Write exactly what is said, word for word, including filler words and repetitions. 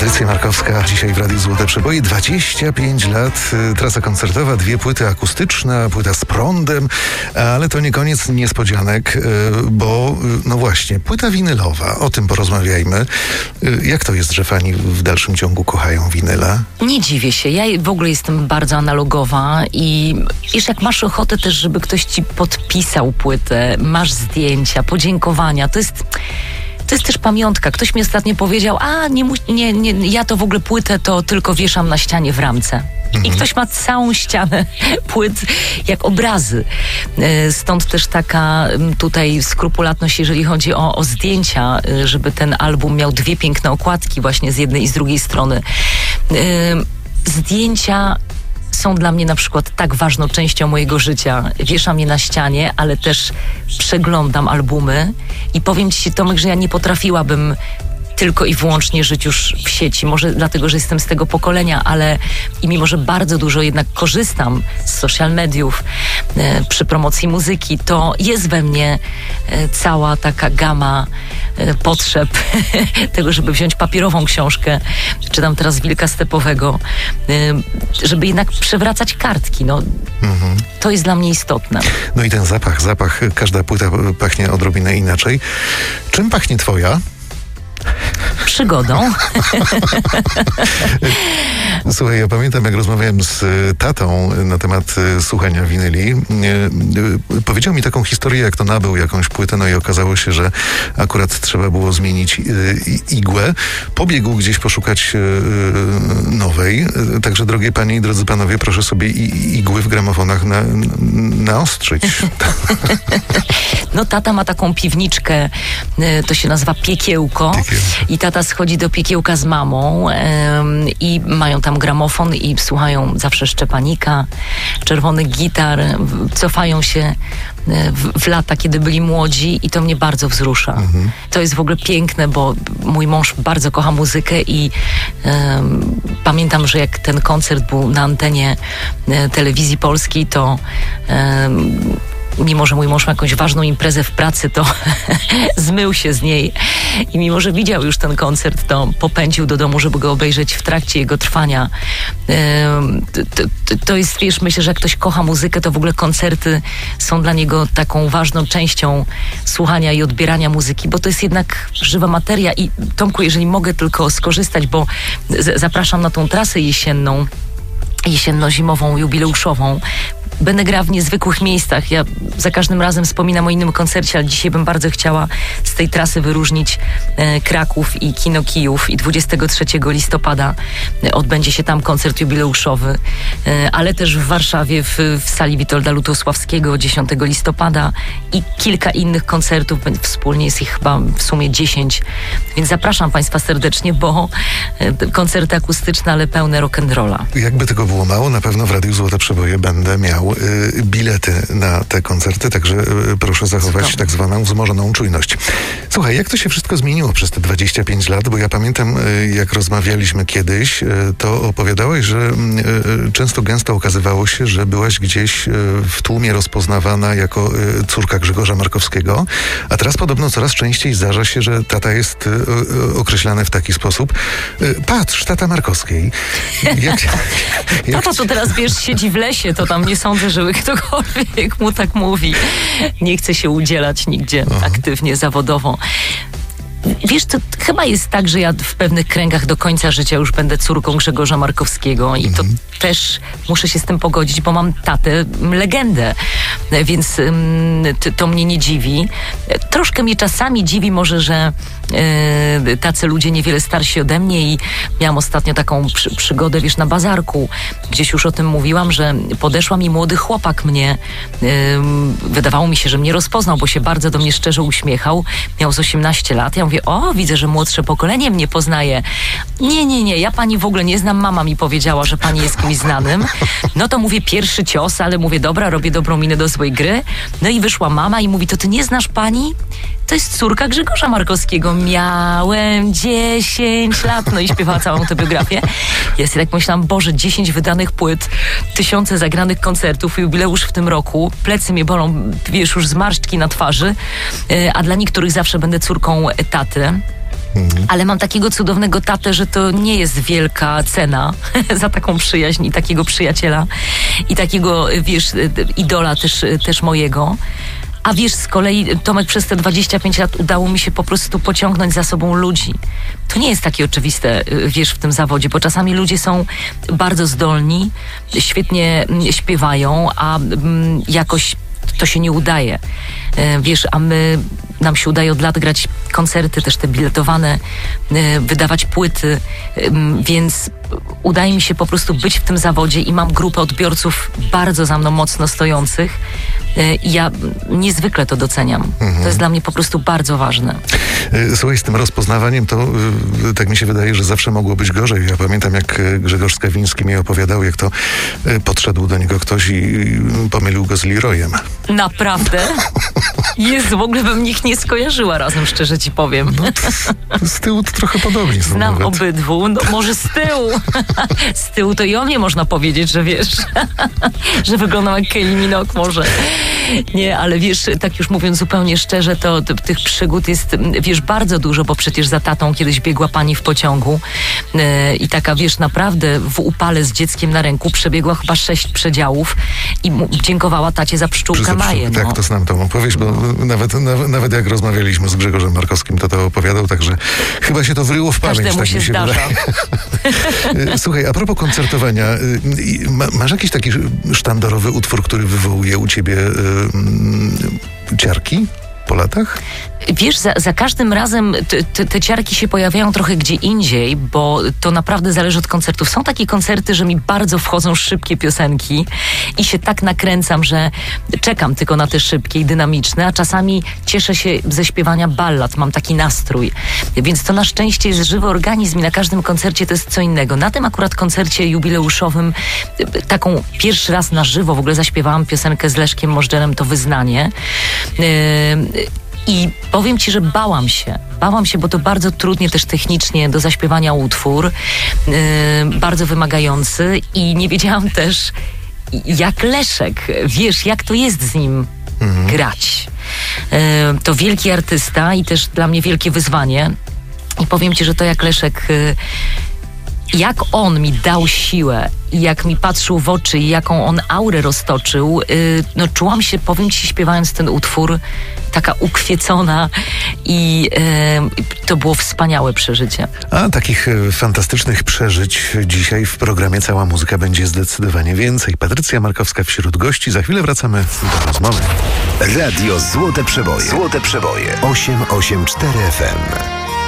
Patrycja Markowska dzisiaj w Radiu Złote Przeboje. dwadzieścia pięć lat, trasa koncertowa, dwie płyty akustyczne, płyta z prądem, ale to nie koniec niespodzianek, bo no właśnie, płyta winylowa, o tym porozmawiajmy. Jak to jest, że fani w dalszym ciągu kochają winyla? Nie dziwię się, ja w ogóle jestem bardzo analogowa i wiesz, jak masz ochotę też, żeby ktoś ci podpisał płytę, masz zdjęcia, podziękowania, to jest... To jest też pamiątka. Ktoś mi ostatnio powiedział, a nie, nie, nie, ja to w ogóle płytę to tylko wieszam na ścianie w ramce. I ktoś ma całą ścianę płyt jak obrazy. Stąd też taka tutaj skrupulatność, jeżeli chodzi o, o zdjęcia, żeby ten album miał dwie piękne okładki właśnie z jednej i z drugiej strony. Zdjęcia są dla mnie na przykład tak ważną częścią mojego życia. Wieszam je na ścianie, ale też przeglądam albumy i powiem ci, Tomek, że ja nie potrafiłabym tylko i wyłącznie żyć już w sieci. Może dlatego, że jestem z tego pokolenia, ale i mimo, że bardzo dużo jednak korzystam z social mediów e, przy promocji muzyki, to jest we mnie e, cała taka gama e, potrzeb tego, żeby wziąć papierową książkę, czytam teraz Wilka Stepowego, e, żeby jednak przewracać kartki. No, mhm. To jest dla mnie istotne. No i ten zapach, zapach, każda płyta pachnie odrobinę inaczej. Czym pachnie twoja? Przygodą. Słuchaj, ja pamiętam, jak rozmawiałem z tatą na temat słuchania winyli. Powiedział mi taką historię, jak to nabył jakąś płytę, no i okazało się, że akurat trzeba było zmienić igłę. Pobiegł gdzieś poszukać nowej. Także, drogie panie i drodzy panowie, proszę sobie igły w gramofonach na, naostrzyć. No tata ma taką piwniczkę, to się nazywa Piekiełko. I tata schodzi do Piekiełka z mamą ym, i mają tam gramofon i słuchają zawsze Szczepanika, Czerwonych Gitar, cofają się w, w lata, kiedy byli młodzi i to mnie bardzo wzrusza. Mhm. To jest w ogóle piękne, bo mój mąż bardzo kocha muzykę i ym, pamiętam, że jak ten koncert był na antenie y, telewizji polskiej, to ym, mimo, że mój mąż ma jakąś ważną imprezę w pracy, to zmył się z niej i mimo, że widział już ten koncert, to popędził do domu, żeby go obejrzeć w trakcie jego trwania. To, to, to jest, wiesz, myślę, że jak ktoś kocha muzykę, to w ogóle koncerty są dla niego taką ważną częścią słuchania i odbierania muzyki, bo to jest jednak żywa materia i Tomku, jeżeli mogę tylko skorzystać, bo z- zapraszam na tą trasę jesienną, jesienno-zimową, jubileuszową. Będę grała w niezwykłych miejscach. Ja za każdym razem wspominam o innym koncercie, ale dzisiaj bym bardzo chciała z tej trasy wyróżnić e, Kraków i Kino Kijów i dwudziestego trzeciego listopada e, odbędzie się tam koncert jubileuszowy, e, ale też w Warszawie w, w sali Witolda Lutosławskiego dziesiątego listopada i kilka innych koncertów. Wspólnie jest ich chyba w sumie dziesięć. Więc zapraszam Państwa serdecznie, bo e, koncerty akustyczne, ale pełne rock'n'rolla. Jakby tego było mało, na pewno w Radiu Złote Przeboje będę miał y, bilety na te koncerty, także y, proszę zachować Super. tak zwaną wzmożoną czujność. Słuchaj, jak to się wszystko zmieniło przez te dwadzieścia pięć lat? Bo ja pamiętam, y, jak rozmawialiśmy kiedyś, y, to opowiadałeś, że y, y, często gęsto okazywało się, że byłaś gdzieś y, w tłumie rozpoznawana jako y, córka Grzegorza Markowskiego, a teraz podobno coraz częściej zdarza się, że tata jest y, y, określany w taki sposób. Y, patrz, tata Markowskiej. Jak, jak... Tata to teraz, wiesz, siedzi w lesie, to tam nie sądzę, żeby ktokolwiek mu tak mówi. Nie chce się udzielać nigdzie Aha. aktywnie, zawodowo. Wiesz, to chyba jest tak, że ja w pewnych kręgach do końca życia już będę córką Grzegorza Markowskiego i to mhm. też muszę się z tym pogodzić, bo mam tatę legendę, więc ym, to, to mnie nie dziwi. Troszkę mnie czasami dziwi może, że yy, tacy ludzie niewiele starsi ode mnie i miałam ostatnio taką przy, przygodę, wiesz, na bazarku. Gdzieś już o tym mówiłam, że podeszła mi młody chłopak mnie, yy, wydawało mi się, że mnie rozpoznał, bo się bardzo do mnie szczerze uśmiechał. Miał z osiemnaście lat. Ja mówię, o, widzę, że młodsze pokolenie mnie poznaje. Nie, nie, nie, ja pani w ogóle nie znam. Mama mi powiedziała, że pani jest kimś znanym. No to mówię, pierwszy cios, ale mówię, dobra, robię dobrą minę do złej gry. No i wyszła mama i mówi, to ty nie znasz pani? To jest córka Grzegorza Markowskiego. Miałem dziesięć lat. No i śpiewała całą autobiografię. Ja sobie tak myślałam, Boże, dziesięć wydanych płyt, tysiące zagranych koncertów, jubileusz w tym roku. Plecy mnie bolą, wiesz, już zmarszczki na twarzy. A dla niektórych zawsze będę córką taty. Mhm. Ale mam takiego cudownego tatę, że to nie jest wielka cena za taką przyjaźń i takiego przyjaciela i takiego, wiesz, idola też, też mojego. A wiesz, z kolei, Tomek, przez te dwadzieścia pięć lat udało mi się po prostu pociągnąć za sobą ludzi. To nie jest takie oczywiste, wiesz, w tym zawodzie, bo czasami ludzie są bardzo zdolni, świetnie śpiewają, a mm, jakoś to się nie udaje. Wiesz, a my, nam się udaje od lat grać koncerty, też te biletowane, wydawać płyty, więc udaje mi się po prostu być w tym zawodzie i mam grupę odbiorców bardzo za mną mocno stojących i ja niezwykle to doceniam. Mhm. To jest dla mnie po prostu bardzo ważne. Słuchaj, z tym rozpoznawaniem to tak mi się wydaje, że zawsze mogło być gorzej. Ja pamiętam, jak Grzegorz Skawiński mi opowiadał, jak to podszedł do niego ktoś i pomylił go z Leroyem. Naprawdę? Jezu, w ogóle bym ich nie skojarzyła razem, szczerze ci powiem. No, to, z tyłu to trochę podobnie są. Znam nawet. obydwu, no może z tyłu. Z tyłu to i o mnie można powiedzieć, że wiesz, że wyglądam jak Kylie Minogue może. Nie, ale wiesz, tak już mówiąc zupełnie szczerze, to, to tych przygód jest, wiesz, bardzo dużo, bo przecież za tatą kiedyś biegła pani w pociągu yy, i taka, wiesz, naprawdę w upale z dzieckiem na ręku przebiegła chyba sześć przedziałów i mu, dziękowała tacie za pszczółkę Maję. Tak, no. to znam tą opowieść, bo no. nawet, nawet, nawet jak rozmawialiśmy z Grzegorzem Markowskim, to to opowiadał, także chyba się to wryło w pamięć. Każdemu tak się mi się zdarza. Słuchaj, a propos koncertowania, masz jakiś taki sztandarowy utwór, który wywołuje u ciebie yy, ciarki po latach? Wiesz, za, za każdym razem te, te, te ciarki się pojawiają trochę gdzie indziej, bo to naprawdę zależy od koncertów. Są takie koncerty, że mi bardzo wchodzą szybkie piosenki i się tak nakręcam, że czekam tylko na te szybkie i dynamiczne, a czasami cieszę się ze śpiewania ballad, mam taki nastrój. Więc to na szczęście jest żywy organizm i na każdym koncercie to jest co innego. Na tym akurat koncercie jubileuszowym taką pierwszy raz na żywo w ogóle zaśpiewałam piosenkę z Leszkiem Możdżerem, to Wyznanie. Yy, I powiem ci, że bałam się. Bałam się, bo to bardzo trudnie też technicznie do zaśpiewania utwór. Yy, bardzo wymagający i nie wiedziałam też, jak Leszek, wiesz, jak to jest z nim mhm. grać. Yy, to wielki artysta i też dla mnie wielkie wyzwanie. I powiem ci, że to jak Leszek... Yy, jak on mi dał siłę i jak mi patrzył w oczy i jaką on aurę roztoczył, yy, no czułam się, powiem ci, śpiewając ten utwór, taka ukwiecona i yy, to było wspaniałe przeżycie. A takich y, fantastycznych przeżyć dzisiaj w programie Cała Muzyka będzie zdecydowanie więcej. Patrycja Markowska wśród gości. Za chwilę wracamy do rozmowy. Radio Złote Przeboje. Złote Przeboje. osiem osiem cztery F M.